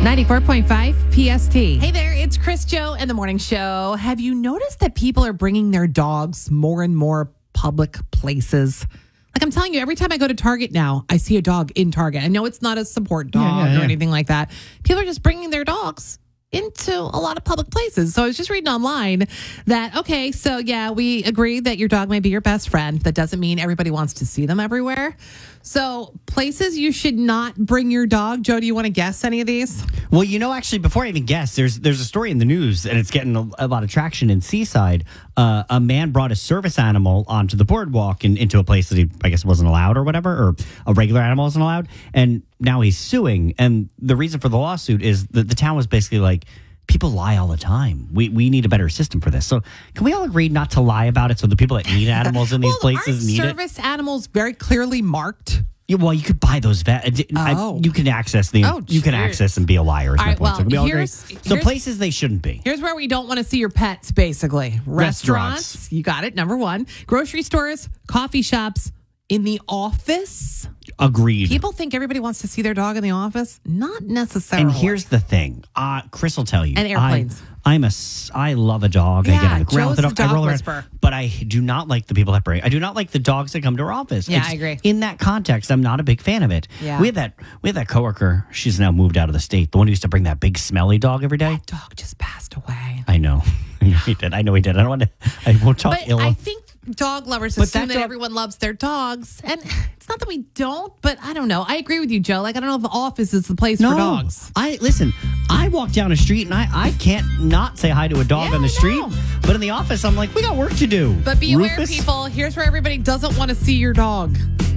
94.5 PST. Hey there, it's Chris Joe and the Morning Show. Have you noticed that people are bringing their dogs more and more public places? Like I'm telling you, every time I go to Target now, I see a dog in Target. I know it's not a support dog or anything like that. People are just bringing their dogs into a lot of public places. So I was just reading online that, okay, so yeah, we agree that your dog may be your best friend. That doesn't mean everybody wants to see them everywhere. So places you should not bring your dog. Joe, do you want to guess any of these? Well, actually, before I even guess, there's a story in the news, and it's getting a lot of traction in Seaside. A man brought a service animal onto the boardwalk and into a place that I guess wasn't allowed or whatever, or a regular animal isn't allowed. And now he's suing. And the reason for the lawsuit is that the town was basically like, people lie all the time. We need a better system for this. So can we all agree not to lie about it so the people that need animals in these places need it? Aren't service animals very clearly marked? Yeah, well, you could buy those. You can access them. You can access and be a liar. Is my point. So can we all agree? So places they shouldn't be. Here's where we don't want to see your pets, basically. Restaurants. You got it. Number one. Grocery stores, coffee shops, in the office. Agreed. People think everybody wants to see their dog in the office. Not necessarily. And here's the thing. Chris will tell you. And airplanes. I love a dog. Yeah, I get on the ground with Joe's the dog. I roll whisperer. around. But I do not like the people that bring. I do not like the dogs that come to our office. Yeah, I agree. In that context, I'm not a big fan of it. Yeah. We have that coworker. She's now moved out of the state. The one who used to bring that big smelly dog every day. That dog just passed away. I know. He did. I know he did. I don't want to. I won't talk But ill. I think dog lovers assume that everyone loves their dogs. And it's not that we don't, but I don't know. I agree with you, Joe. Like, I don't know if the office is the place for dogs. Listen, I walk down a street and I can't not say hi to a dog on the street. But in the office, I'm like, we got work to do. But be aware, Rufus? people. Here's where everybody doesn't want to see your dog.